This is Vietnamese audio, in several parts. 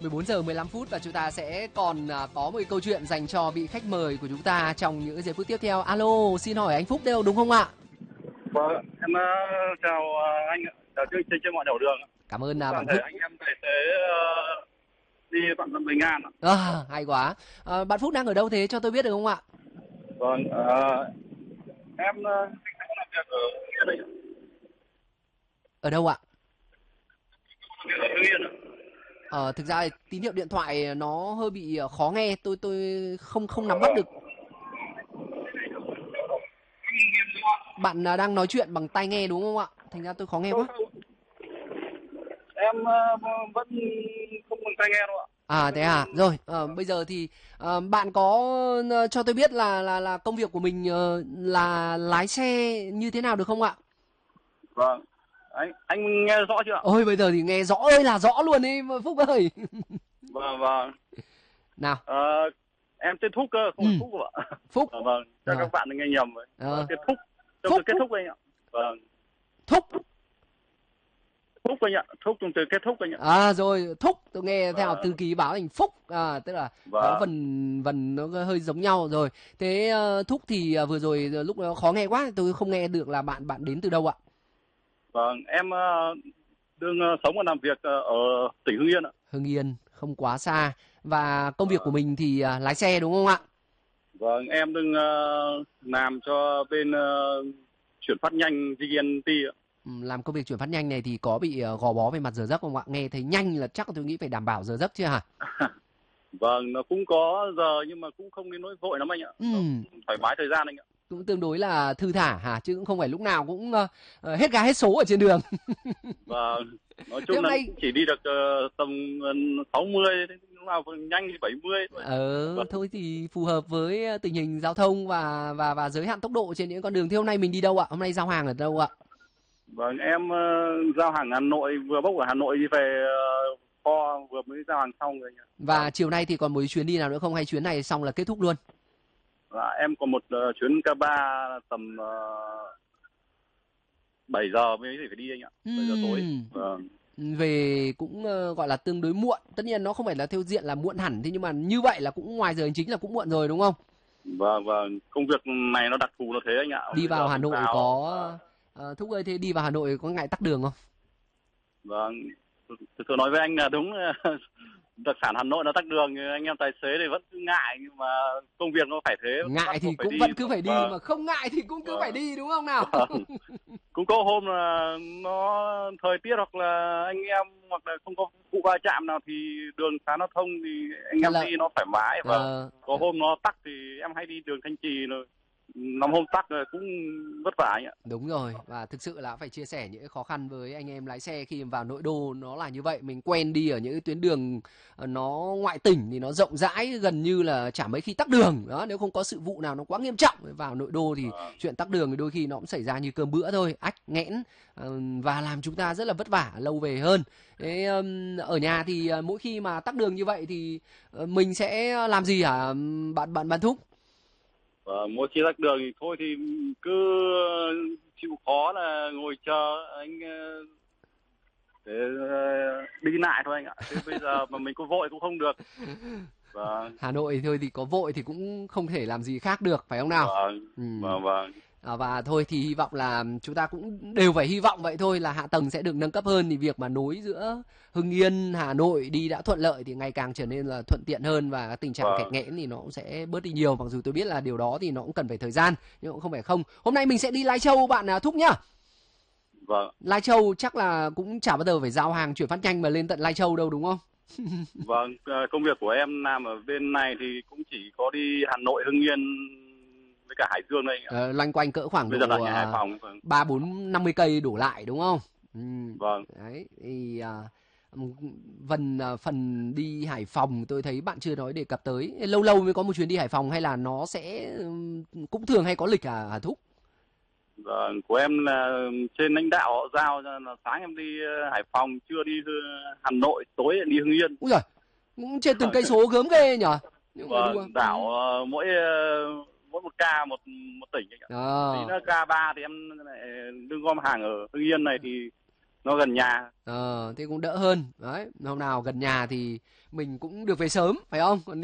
14 giờ 15 phút và chúng ta sẽ còn có một câu chuyện dành cho vị khách mời của chúng ta trong những giây phút tiếp theo. Alo, xin hỏi anh Phúc đâu đúng không ạ? Vâng, em chào anh ạ, chào chương trình trên mọi nẻo đường. Cảm ơn bạn Phúc. Anh em tài xế đi tận Bình An ạ. Hay quá. Bạn Phúc đang ở đâu thế cho tôi biết được không ạ? Vâng, em làm việc ở Hưng Yên. Ở đâu ạ? Ở Hưng Yên ạ. Thực ra tín hiệu điện thoại nó hơi bị khó nghe, tôi không nắm bắt được. Bạn đang nói chuyện bằng tai nghe đúng không ạ? Thành ra tôi khó nghe quá. Em vẫn không bằng tai nghe đâu ạ. Thế à? Rồi, bây giờ thì bạn có cho tôi biết là công việc của mình là lái xe như thế nào được không ạ? Vâng. Anh nghe rõ chưa ạ? Ôi bây giờ thì nghe rõ ơi là rõ luôn đi Phúc ơi. Vâng. Nào. Em tên Phúc cơ, không phải Phúc ạ. Phúc. Vâng, cho các bạn nghe nhầm rồi. Tên Phúc. Trong từ kết thúc anh ạ. Vâng. Thúc anh ạ, Thúc trong từ kết thúc anh ạ. Rồi, Thúc tôi nghe theo thư ký báo thành Phúc, tức là có vần nó hơi giống nhau rồi. Thế Thúc thì vừa rồi lúc nó khó nghe quá tôi không nghe được là bạn đến từ đâu ạ? Vâng, em đang sống và làm việc ở tỉnh Hưng Yên ạ. Hưng Yên không quá xa và công việc của mình thì lái xe đúng không ạ? Vâng, em đang làm cho bên chuyển phát nhanh GNT ạ. Làm công việc chuyển phát nhanh này thì có bị gò bó về mặt giờ giấc không ạ? Nghe thấy nhanh là chắc tôi nghĩ phải đảm bảo giờ giấc chứ hả? Vâng, nó cũng có giờ nhưng mà cũng không đến nỗi vội lắm anh ạ. Thoải mái thời gian anh ạ. Cũng tương đối là thư thả hả? Chứ cũng không phải lúc nào cũng hết gas hết số ở trên đường. Vâng, nói chung là chỉ đi được tầm 60, lúc nào nhanh thì 70. Thôi thì phù hợp với tình hình giao thông và giới hạn tốc độ trên những con đường. Thế hôm nay mình đi đâu ạ? Hôm nay giao hàng ở đâu ạ? Vâng, em giao hàng Hà Nội, vừa bốc ở Hà Nội đi về kho, vừa mới giao hàng xong rồi. Và chiều nay thì còn một chuyến đi nào nữa không hay chuyến này xong là kết thúc luôn? Em còn một chuyến K3 tầm 7 giờ mới phải đi anh ạ, 7 giờ tối. Vâng. Về cũng gọi là tương đối muộn. Tất nhiên nó không phải là theo diện là muộn hẳn, thế nhưng mà như vậy là cũng ngoài giờ hành chính là cũng muộn rồi đúng không? Vâng, công việc này nó đặc thù nó thế anh ạ. Đi vào Hà Nội có... Thúc ơi, thế đi vào Hà Nội có ngại tắc đường không? Vâng, thực sự nói với anh là đúng, đặc sản Hà Nội nó tắc đường, anh em tài xế thì vẫn ngại, nhưng mà công việc nó phải thế. Ngại thì cũng vẫn cứ phải đi, mà không ngại thì cũng cứ phải đi đúng không nào? Cũng có hôm là nó thời tiết hoặc là anh em hoặc là không có vụ va chạm nào thì đường xá nó thông thì anh em đi nó thoải mái, và có hôm nó tắc thì em hay đi đường Thanh Trì rồi. 5 hôm tắc rồi cũng vất vả anh ạ. Đúng rồi, và thực sự là phải chia sẻ những khó khăn với anh em lái xe khi vào nội đô nó là như vậy. Mình quen đi ở những tuyến đường nó ngoại tỉnh thì nó rộng rãi, gần như là chả mấy khi tắc đường. Đó, nếu không có sự vụ nào nó quá nghiêm trọng vào nội đô thì chuyện tắc đường thì đôi khi nó cũng xảy ra như cơm bữa thôi, ách nghẽn và làm chúng ta rất là vất vả lâu về hơn. Thế ở nhà thì mỗi khi mà tắc đường như vậy thì mình sẽ làm gì hả bạn Thúc? Mỗi khi tắc đường thì thôi thì cứ chịu khó là ngồi chờ anh để đi lại thôi anh ạ. Thế bây giờ mà mình có vội cũng không được. Hà Nội thôi thì có vội thì cũng không thể làm gì khác được, phải không nào? Vâng. Và thôi thì hy vọng là chúng ta cũng đều phải hy vọng vậy thôi, là hạ tầng sẽ được nâng cấp hơn, thì việc mà nối giữa Hưng Yên, Hà Nội đi đã thuận lợi thì ngày càng trở nên là thuận tiện hơn, và tình trạng kẹt nghẽn thì nó cũng sẽ bớt đi nhiều. Mặc dù tôi biết là điều đó thì nó cũng cần phải thời gian, nhưng cũng không phải không. Hôm nay mình sẽ đi Lai Châu bạn Thúc nhá. Vâng. Lai Châu chắc là cũng chả bao giờ phải giao hàng chuyển phát nhanh mà lên tận Lai Châu đâu đúng không? Vâng, công việc của em làm ở bên này thì cũng chỉ có đi Hà Nội, Hưng Yên với cả Hải Dương đây. Loanh quanh cỡ khoảng độ 3-4-50 cây đổ lại đúng không? Vâng. Đấy thì phần đi Hải Phòng tôi thấy bạn chưa nói đề cập tới. Lâu lâu mới có một chuyến đi Hải Phòng hay là nó sẽ cũng thường hay có lịch Hà Thúc? Vâng, của em là trên lãnh đạo họ giao là sáng em đi Hải Phòng, trưa đi Hà Nội, tối đi Hưng Yên. Úi giời, cũng trên từng cây số gớm ghê nhỉ? Vâng, đảo mỗi một ca một tỉnh. Tí nữa K3 thì em lại đương gom hàng ở Hưng Yên này thì nó gần nhà. Thế cũng đỡ hơn. Đấy, hôm nào gần nhà thì mình cũng được về sớm, phải không? Còn đi.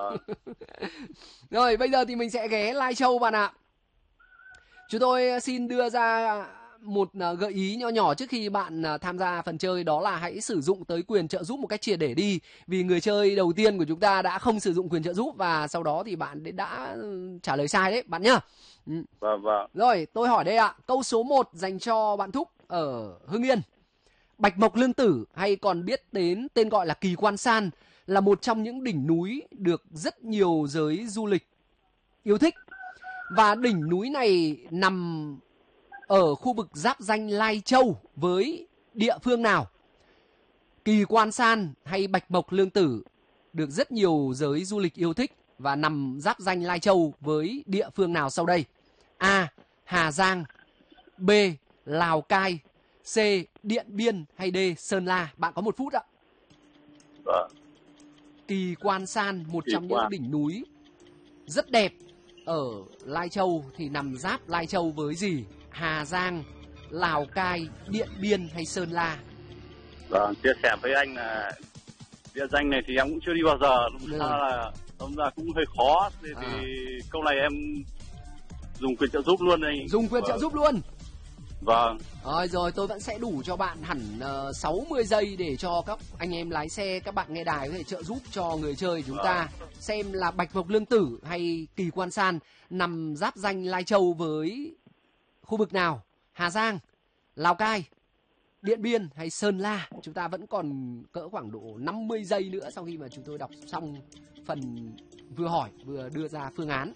Rồi, bây giờ thì mình sẽ ghé Lai Châu bạn ạ. Chúng tôi xin đưa ra một gợi ý nhỏ nhỏ trước khi bạn tham gia phần chơi, đó là hãy sử dụng tới quyền trợ giúp một cách triệt để đi. Vì người chơi đầu tiên của chúng ta đã không sử dụng quyền trợ giúp và sau đó thì bạn đã trả lời sai đấy bạn nhá. Vâng. Rồi, tôi hỏi đây ạ. Câu số 1 dành cho bạn Thúc ở Hưng Yên. Bạch Mộc Lương Tử hay còn biết đến tên gọi là Kỳ Quan San là một trong những đỉnh núi được rất nhiều giới du lịch yêu thích. Và đỉnh núi này nằm ở khu vực giáp ranh Lai Châu với địa phương nào? Kỳ Quan San hay Bạch Mộc Lương Tử được rất nhiều giới du lịch yêu thích và nằm giáp ranh Lai Châu với địa phương nào sau đây? A. Hà Giang, B. Lào Cai, C. Điện Biên hay D. Sơn La? Bạn có 1 phút ạ. Vâng. Kỳ Quan San, một trong những đỉnh núi rất đẹp ở Lai Châu thì nằm giáp Lai Châu với gì? Hà Giang, Lào Cai, Điện Biên hay Sơn La? Vâng, chia sẻ với anh là địa danh này thì em cũng chưa đi bao giờ, đúng ra cũng hơi khó. Thì câu này em dùng quyền trợ giúp luôn đây. Dùng quyền trợ giúp luôn. Vâng. Rồi tôi vẫn sẽ đủ cho bạn hẳn 60 giây để cho các anh em lái xe, các bạn nghe đài có thể trợ giúp cho người chơi chúng ta xem là Bạch Mộc Lương Tử hay Kỳ Quan San nằm giáp ranh Lai Châu với khu vực nào? Hà Giang, Lào Cai, Điện Biên hay Sơn La? Chúng ta vẫn còn cỡ khoảng độ 50 giây nữa sau khi mà chúng tôi đọc xong phần vừa hỏi vừa đưa ra phương án.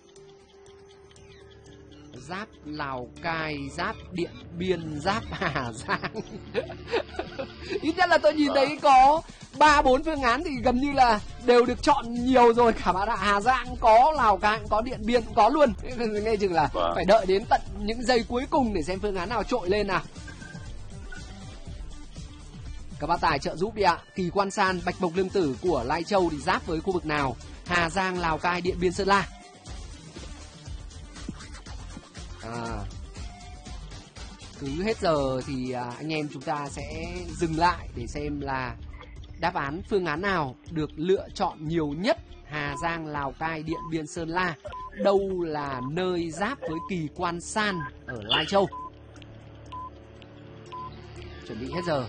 Giáp Lào Cai, giáp Điện Biên, giáp Hà Giang. Ít nhất là tôi nhìn thấy có 3-4 phương án thì gần như là đều được chọn nhiều rồi cả bạn ạ. Hà Giang có, Lào Cai cũng có, Điện Biên cũng có luôn. Nghe chừng là phải đợi đến tận những giây cuối cùng để xem phương án nào trội lên nào. Các bác tài trợ giúp đi ạ. Kỳ Quan San, Bạch Mộc Lương Tử của Lai Châu thì giáp với khu vực nào? Hà Giang, Lào Cai, Điện Biên, Sơn La? Cứ hết giờ thì anh em chúng ta sẽ dừng lại để xem là đáp án phương án nào được lựa chọn nhiều nhất. Hà Giang, Lào Cai, Điện Biên, Sơn La. Đâu là nơi giáp với Kỳ Quan San ở Lai Châu? Chuẩn bị hết giờ.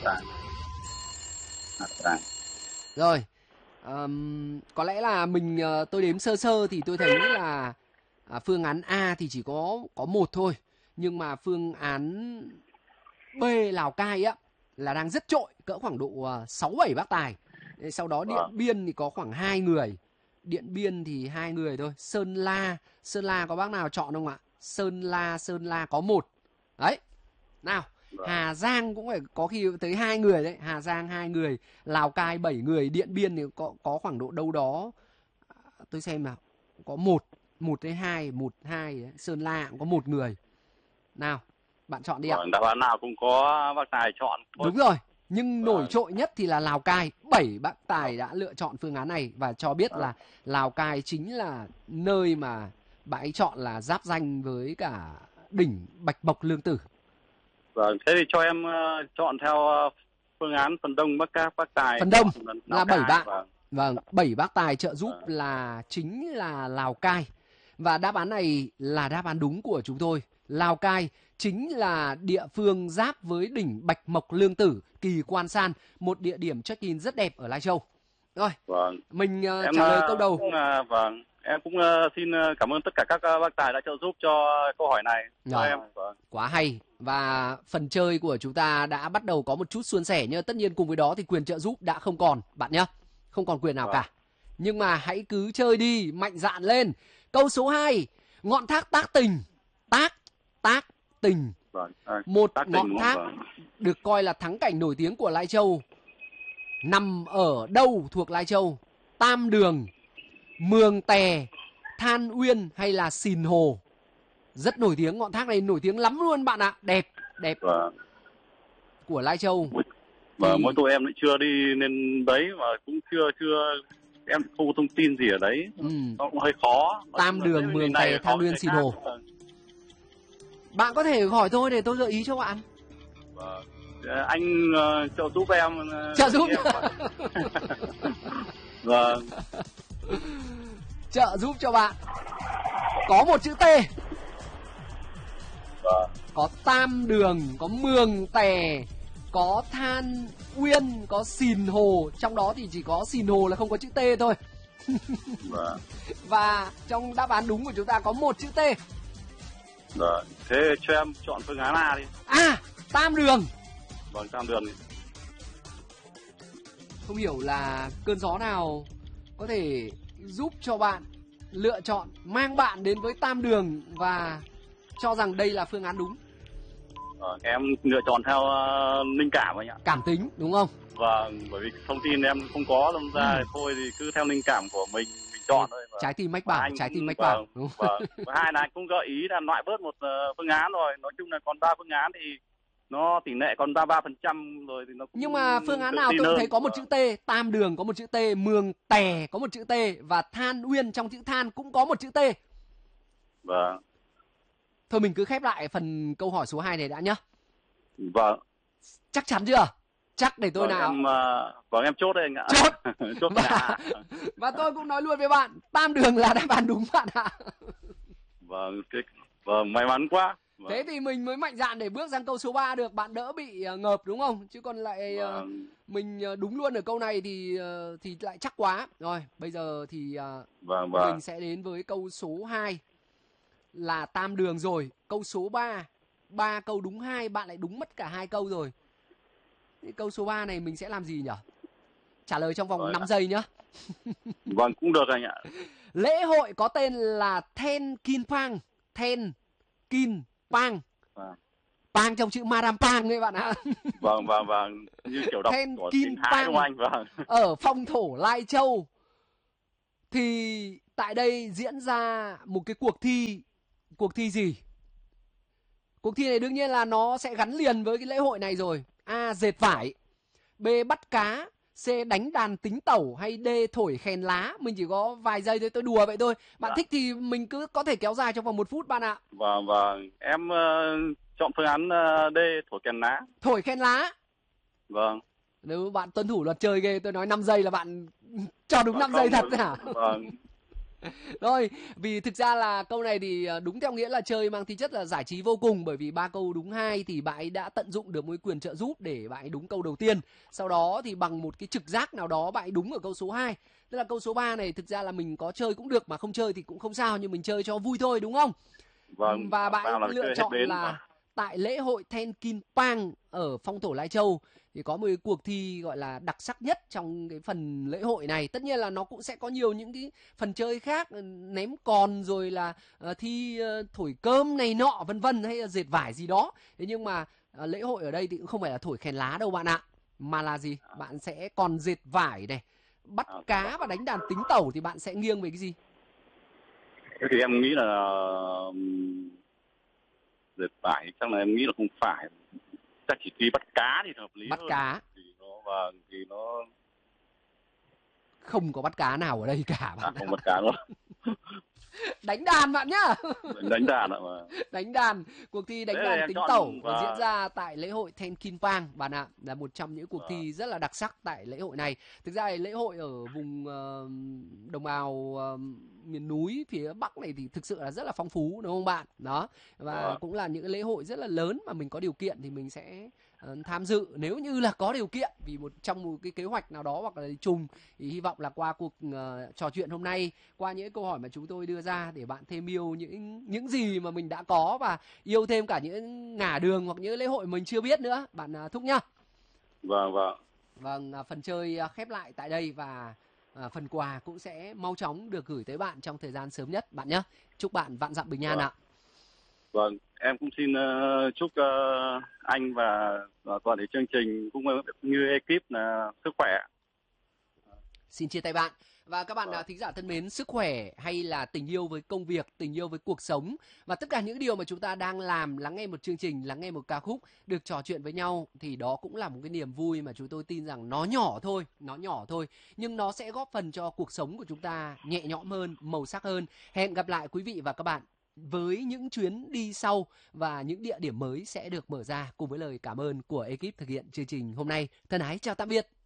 Rồi, có lẽ là tôi đếm sơ sơ thì tôi thấy là phương án A thì chỉ có 1 thôi. Nhưng mà phương án B Lào Cai á là đang rất trội, cỡ khoảng độ 6-7 bác tài. Sau đó Điện Biên thì có khoảng 2 người. Điện Biên thì 2 người thôi. Sơn La có bác nào chọn không ạ? Sơn La có 1. Đấy. Nào, Hà Giang cũng phải có khi tới 2 người đấy. Hà Giang 2 người, Lào Cai 7 người, Điện Biên thì có khoảng độ đâu đó, tôi xem nào, có 1 đến 2, 1, 2 đấy. Sơn La cũng có 1 người. Nào, bạn chọn đi ạ. Đáp án nào cũng có bác tài chọn thôi. Đúng rồi, nhưng nổi trội nhất thì là Lào Cai. 7 bác tài đã lựa chọn phương án này và cho biết là Lào Cai chính là nơi mà bạn ấy chọn là giáp ranh với cả đỉnh Bạch Mộc Lương Tử. Vâng, thế thì cho em chọn theo phương án phần đông bác tài. Phần đông là 7 bạn. Vâng, 7 bác tài trợ giúp là chính là Lào Cai. Và đáp án này là đáp án đúng của chúng tôi. Lào Cai chính là địa phương giáp với đỉnh Bạch Mộc Lương Tử, Kỳ Quan San, một địa điểm check-in rất đẹp ở Lai Châu. Rồi, mình trả lời câu đầu. Em cũng xin cảm ơn tất cả các bác tài đã trợ giúp cho câu hỏi này cho em. Quá hay. Và phần chơi của chúng ta đã bắt đầu có một chút suôn sẻ, nhưng tất nhiên cùng với đó thì quyền trợ giúp đã không còn bạn nhé. Không còn quyền nào cả. Nhưng mà hãy cứ chơi đi, mạnh dạn lên. Câu số 2, ngọn thác Tác Tình. Tác Tình. Một ngọn thác được coi là thắng cảnh nổi tiếng của Lai Châu. Nằm ở đâu thuộc Lai Châu? Tam Đường, Mường Tè, Than Uyên hay là Sìn Hồ? Rất nổi tiếng, ngọn thác này nổi tiếng lắm luôn bạn ạ. Đẹp. Của Lai Châu. Mỗi tụi em lại chưa đi nên đấy mà cũng chưa em không có thông tin gì ở đấy. Nó cũng hơi khó. Tam Đường, Mường Tè, Than Uyên, Sìn Hồ. Bạn có thể hỏi tôi để tôi gợi ý cho bạn. Anh trợ giúp em. Trợ giúp. Vâng. Trợ giúp cho bạn. Có một chữ T. Vâng. Có Tam Đường, có Mường Tè, có Than Uyên, có Sìn Hồ. Trong đó thì chỉ có Sìn Hồ là không có chữ T thôi. Vâng. Và trong đáp án đúng của chúng ta có một chữ T. Vâng. Thế cho em chọn phương án A đi. Tam Đường. Vâng, Tam Đường đi. Không hiểu là cơn gió nào có thể giúp cho bạn lựa chọn mang bạn đến với Tam Đường và cho rằng đây là phương án đúng. Em lựa chọn theo linh cảm anh ạ. Cảm tính đúng không? Vâng, bởi vì thông tin em không có đâm ra thôi thì cứ theo linh cảm của mình chọn thôi. Trái tim mách bảo, trái tim mách bảo. Vâng. Và hai là anh cũng gợi ý là loại bớt một phương án rồi. Nói chung là còn 3 phương án thì nó tỷ lệ còn 33% rồi thì nó cũng. Nhưng mà phương án nào tôi cũng thấy có một chữ T. Tam Đường có một chữ T, Mường Tè có một chữ T và Than Uyên trong chữ Than cũng có một chữ T. Vâng. Thôi mình cứ khép lại phần câu hỏi số 2 này đã nhá. Vâng. Chắc chắn chưa? Chắc để tôi nào. Em chốt đây anh ạ. Chốt. Chốt và tôi cũng nói luôn với bạn, Tam Đường là đáp án đúng bạn ạ. Vâng, may mắn quá. Vâng. Thế thì mình mới mạnh dạn để bước sang câu số 3 được, bạn đỡ bị ngợp đúng không? Chứ còn lại mình đúng luôn ở câu này thì lại chắc quá. Rồi, bây giờ thì mình sẽ đến với câu số 2 là Tam Đường rồi. Câu số 3 câu đúng 2, bạn lại đúng mất cả 2 câu rồi. Thì câu số 3 này mình sẽ làm gì nhỉ? Trả lời trong vòng 5 giây nhá. Vâng, cũng được anh ạ. Lễ hội có tên là Then Kin Pang. Then Kin Pang. Pang trong chữ Madame Pang ấy bạn ạ. Vâng. Như kiểu đọc Then của Kin Pang anh. Vâng. Ở Phong Thổ Lai Châu. Thì tại đây diễn ra một cái cuộc thi. Cuộc thi gì? Cuộc thi này đương nhiên là nó sẽ gắn liền với cái lễ hội này rồi. A. Dệt vải. B. Bắt cá. C. Đánh đàn tính tẩu. Hay D. Thổi kèn lá. Mình chỉ có vài giây thôi, tôi đùa vậy thôi. Bạn thích thì mình cứ có thể kéo dài trong vòng 1 phút bạn ạ. Vâng. Em chọn phương án D. Thổi kèn lá. Thổi kèn lá. Vâng. Nếu bạn tuân thủ luật chơi ghê, tôi nói 5 giây là bạn cho đúng 5 giây thật hả? Vâng. Rồi, vì thực ra là câu này thì đúng theo nghĩa là chơi mang tính chất là giải trí vô cùng. Bởi vì 3 câu đúng 2 thì bạn ấy đã tận dụng được một quyền trợ giúp để bạn ấy đúng câu đầu tiên. Sau đó thì bằng một cái trực giác nào đó bạn ấy đúng ở câu số 2. Tức là câu số 3 này thực ra là mình có chơi cũng được mà không chơi thì cũng không sao. Nhưng mình chơi cho vui thôi đúng không? Vâng. Và bạn ấy lựa chọn là tại lễ hội Then Kin Pang ở Phong Thổ Lai Châu thì có một cái cuộc thi gọi là đặc sắc nhất trong cái phần lễ hội này. Tất nhiên là nó cũng sẽ có nhiều những cái phần chơi khác, ném còn rồi là thi thổi cơm này nọ vân vân hay là dệt vải gì đó. Thế nhưng mà lễ hội ở đây thì cũng không phải là thổi kèn lá đâu bạn ạ. Mà là gì? Bạn sẽ còn dệt vải này, bắt cá và đánh đàn tính tẩu thì bạn sẽ nghiêng về cái gì? Thì em nghĩ là dệt vải chắc là em nghĩ là không phải. Chắc chỉ thi bắt cá thì hợp lý bắt hơn. Bắt cá. Thì nó không có bắt cá nào ở đây cả bạn. Không bắt cá đâu. Đánh đàn bạn nhá. Đánh đàn ạ mà. Đánh đàn, cuộc thi đánh đàn tính tẩu diễn ra tại lễ hội Then Kin Pang bạn ạ, là một trong những cuộc thi rất là đặc sắc tại lễ hội này. Thực ra lễ hội ở vùng đồng bào miền núi phía Bắc này thì thực sự là rất là phong phú đúng không bạn? Đó. Và cũng là những lễ hội rất là lớn mà mình có điều kiện thì mình sẽ tham dự nếu như là có điều kiện, vì trong một cái kế hoạch nào đó hoặc là trùng. Thì hy vọng là qua cuộc trò chuyện hôm nay, qua những câu hỏi mà chúng tôi đưa ra để bạn thêm yêu những gì mà mình đã có và yêu thêm cả những ngả đường hoặc những lễ hội mình chưa biết nữa bạn Thúc nhá. Vâng, phần chơi khép lại tại đây và phần quà cũng sẽ mau chóng được gửi tới bạn trong thời gian sớm nhất bạn nhé. Chúc bạn vạn dặm bình an ạ. Vâng, em cũng xin chúc anh và toàn thể chương trình cũng như ekip là sức khỏe. Xin chia tay bạn. Và các bạn thính giả thân mến, sức khỏe hay là tình yêu với công việc, tình yêu với cuộc sống và tất cả những điều mà chúng ta đang làm, lắng nghe một chương trình, lắng nghe một ca khúc, được trò chuyện với nhau thì đó cũng là một cái niềm vui mà chúng tôi tin rằng nó nhỏ thôi, nhưng nó sẽ góp phần cho cuộc sống của chúng ta nhẹ nhõm hơn, màu sắc hơn. Hẹn gặp lại quý vị và các bạn với những chuyến đi sau và những địa điểm mới sẽ được mở ra, cùng với lời cảm ơn của ekip thực hiện chương trình hôm nay. Thân ái chào tạm biệt.